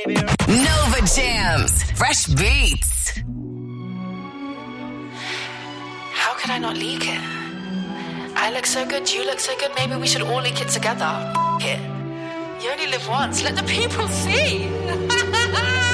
Nova Jams. Fresh beats. How could I not leak it? I look so good, you look so good, maybe we should all leak it together. F*** it. You only live once, let the people see.